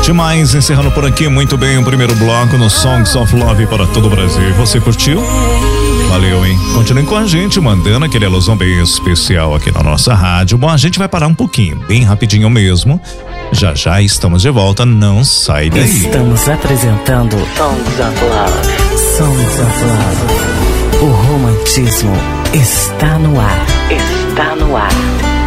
Demais, encerrando por aqui muito bem o primeiro bloco no Songs of Love para todo o Brasil. Você curtiu? Valeu, hein? Continue com a gente, mandando aquele alusão bem especial aqui na nossa rádio. Bom, a gente vai parar um pouquinho, bem rapidinho mesmo. Já já estamos de volta, não sai daí. Estamos apresentando Songs of Love. Songs of Love. O romantismo está no ar. Está no ar.